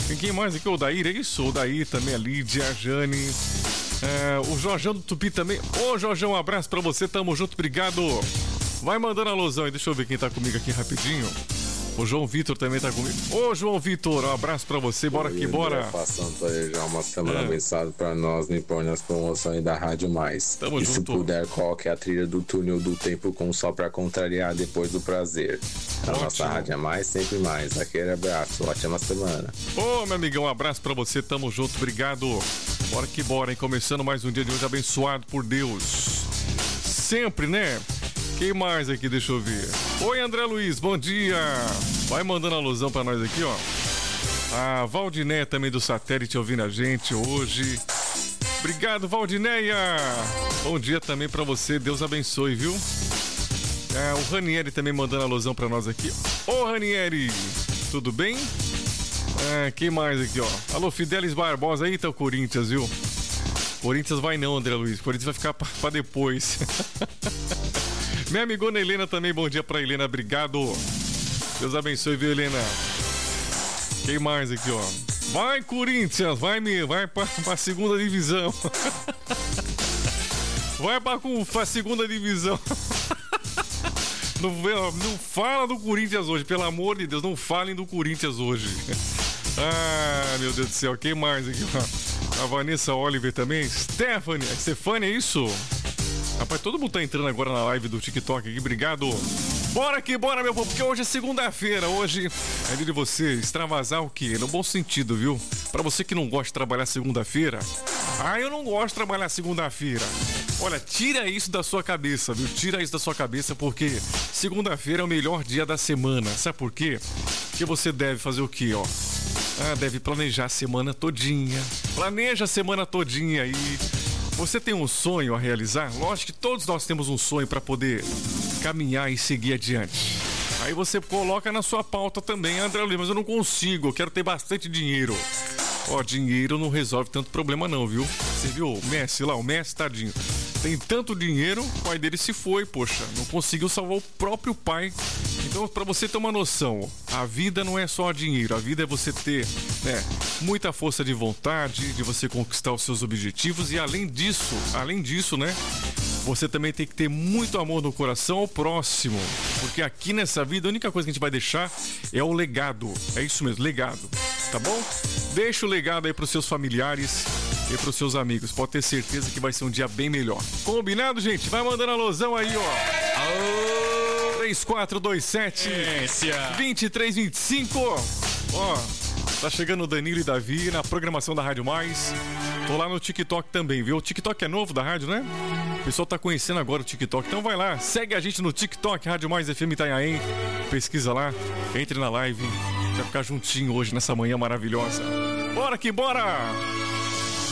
E quem mais aqui? O Daír, é isso? O Daír também, a Lídia, a Jane. O Jorjão do Tupi também. Ô, Jorjão, um abraço pra você, tamo junto, obrigado. Vai mandando alusão aí, deixa eu ver quem tá comigo aqui rapidinho. O João Vitor também tá comigo. Ô, João Vitor, um abraço pra você, bora que bora. Passando pra já uma semana abençoada pra nós, me põe nas promoções da Rádio Mais. Tamo junto. Se puder, coloque a trilha do túnel do tempo com sol pra contrariar depois do prazer. A nossa Rádio é Mais, sempre mais. Aquele abraço, ótima semana. Ô, meu amigão, um abraço pra você, tamo junto, obrigado. Bora que bora, hein? Começando mais um dia de hoje abençoado por Deus. Sempre, né? Quem mais aqui? Deixa eu ver. Oi, André Luiz, bom dia. Vai mandando alusão pra nós aqui, ó. A Valdinéia também do Satélite ouvindo a gente hoje. Obrigado, Valdinéia. Bom dia também pra você, Deus abençoe, viu? O Ranieri também mandando alusão pra nós aqui. Ô, Ranieri, tudo bem? Quem mais aqui, ó? Alô, Fidelis Barbosa, aí tá o Corinthians, viu? Corinthians vai não, André Luiz. Corinthians vai ficar pra depois. Minha amigona Helena também, bom dia pra Helena, obrigado. Deus abençoe, viu, Helena? Quem mais aqui, ó? Vai, Corinthians, vai pra segunda divisão. Vai pra segunda divisão. Não fala do Corinthians hoje, pelo amor de Deus, não falem do Corinthians hoje. Meu Deus do céu, quem mais aqui, ó? A Vanessa Oliver também, Stefania, é isso? Rapaz, todo mundo tá entrando agora na live do TikTok aqui, obrigado. Bora que bora, meu povo, porque hoje é segunda-feira, hoje é dia de você extravasar o quê? No bom sentido, viu? Pra você que não gosta de trabalhar segunda-feira, eu não gosto de trabalhar segunda-feira. Olha, tira isso da sua cabeça, viu? Tira isso da sua cabeça, porque segunda-feira é o melhor dia da semana. Sabe por quê? Porque você deve fazer o quê, ó? Deve planejar a semana todinha. Planeja a semana todinha aí. Você tem um sonho a realizar? Lógico que todos nós temos um sonho para poder caminhar e seguir adiante. Aí você coloca na sua pauta também, André Luiz, mas eu não consigo, eu quero ter bastante dinheiro. Dinheiro não resolve tanto problema não, viu? Você viu o Messi lá, o Messi, tadinho. Tem tanto dinheiro, o pai dele se foi, poxa, não conseguiu salvar o próprio pai. Então, pra você ter uma noção, a vida não é só dinheiro, a vida é você ter, muita força de vontade, de você conquistar os seus objetivos e além disso, né, você também tem que ter muito amor no coração ao próximo, porque aqui nessa vida a única coisa que a gente vai deixar é o legado, é isso mesmo, legado, tá bom? Deixa o legado aí pros seus familiares e pros seus amigos, pode ter certeza que vai ser um dia bem melhor. Combinado, gente? Vai mandando alusão aí, ó. Aô! 3427-2325. Tá chegando o Danilo e Davi na programação da Rádio Mais. Tô lá no TikTok também, viu? O TikTok é novo da rádio, né? O pessoal tá conhecendo agora o TikTok. Então vai lá, segue a gente no TikTok, Rádio Mais FM Itanhaém. Pesquisa lá, entre na live. Vai ficar juntinho hoje nessa manhã maravilhosa. Bora que bora!